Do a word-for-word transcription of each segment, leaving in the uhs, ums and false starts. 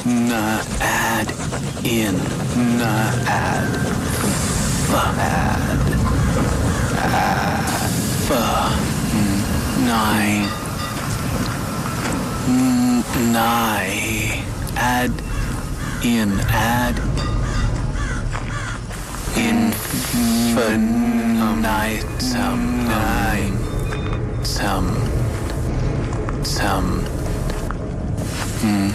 Na, add, in, na, add, fa, add, add, fa, nine, nigh, add, in, add, infinitum, nine, tum, tum, hmm.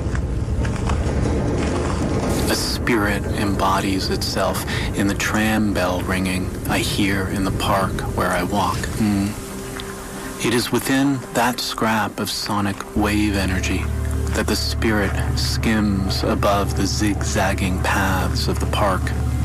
A spirit embodies itself in the tram bell ringing I hear in the park where I walk. Mm. It is within that scrap of sonic wave energy that the spirit skims above the zigzagging paths of the park.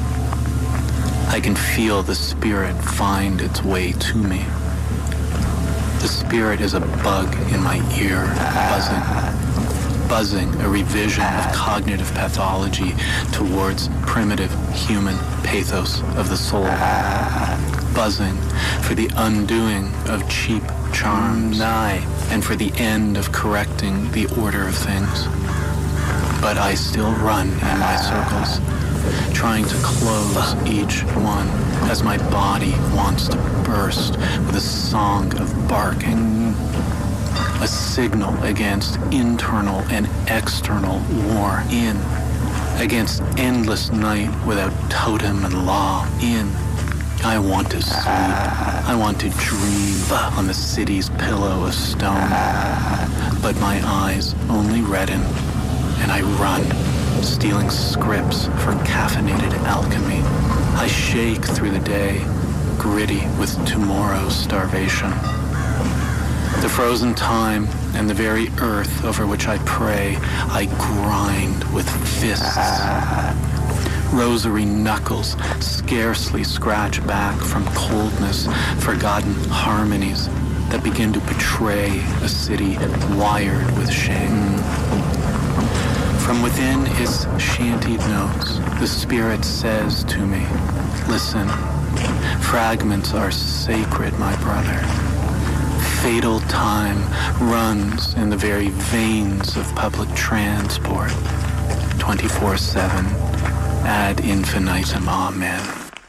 I can feel the spirit find its way to me. The spirit is a bug in my ear, buzzing. Buzzing, a revision of cognitive pathology towards primitive human pathos of the soul. Buzzing for the undoing of cheap charms, and for the end of correcting the order of things. But I still run in my circles, trying to close each one as my body wants to burst with a song of barking. A signal against internal and external war. In. Against endless night without totem and law. In. I want to sleep. I want to dream on the city's pillow of stone. But my eyes only redden, and I run, stealing scripts for caffeinated alchemy. I shake through the day, gritty with tomorrow's starvation. The frozen time and the very earth over which I pray, I grind with fists. Rosary knuckles scarcely scratch back from coldness, forgotten harmonies that begin to betray a city wired with shame. From within its shantied notes, the spirit says to me, listen, fragments are sacred, my brother. Fatal time runs in the very veins of public transport. twenty-four seven, ad infinitum, amen.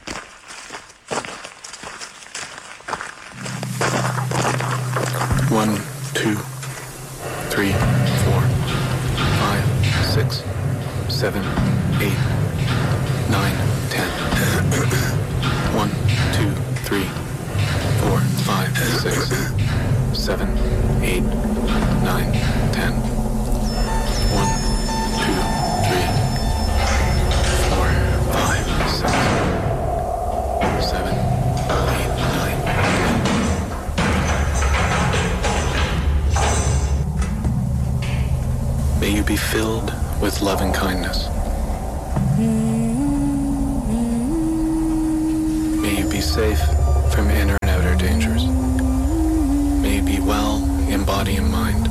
One, two, three, four, five, six, seven, eight, nine, ten. One, two, three, four, five, six, seven, eight, nine, ten. One, two, three, four, five, six, seven, eight, nine, ten. May you be filled with loving kindness. May you be safe from inner and outer dangers. May you be well in body and mind.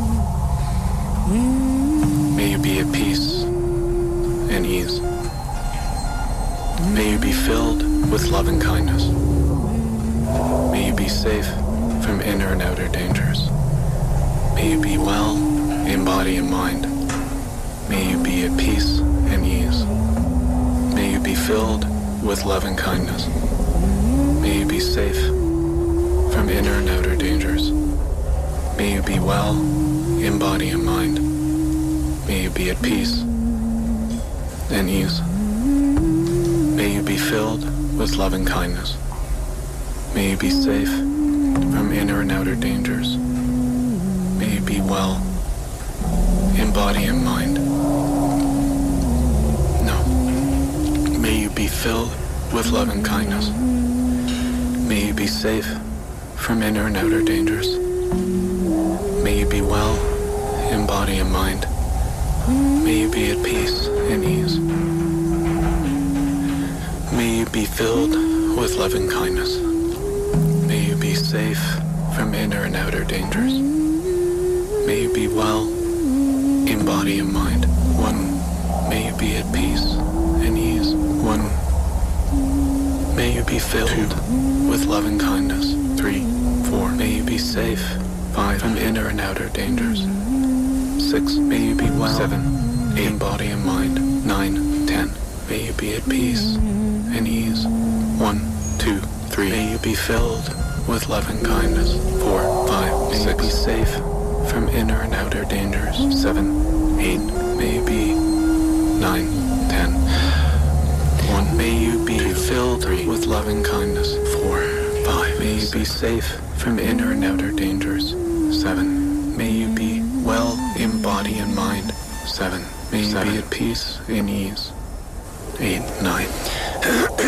May you be at peace and ease. May you be filled with loving kindness. May you be safe from inner and outer dangers. May you be well in body and mind. May you be at peace and ease. May you be filled with loving kindness. May you be safe from inner and outer dangers. May you be well in body and mind. May you be at peace and ease. May you be filled with loving kindness. May you be safe from inner and outer dangers. May you be well in body and mind. No. May you be filled with loving kindness. May you be safe from inner and outer dangers. May you be well in body and mind. May you be at peace and ease. May you be filled with loving kindness. May you be safe from inner and outer dangers. May you be well in body and mind. One, may you be at peace and ease. One, may you be filled Two, with loving kindness. Three, four, may you be safe. Five, from inner and outer dangers. Six, may you be well. Seven, eight, in body and mind. Nine, ten, may you be at peace and ease. One, two, three, may you be filled with love and kindness. Four, five, may six, you be safe from inner and outer dangers. Seven, eight, may you be. Nine, ten. One, may you be two, filled three, with love and kindness. Four, five, may you be safe from inner and outer dangers. Seven, may you be well in body and mind. Seven, may you Seven. be at peace and ease. Eight, nine.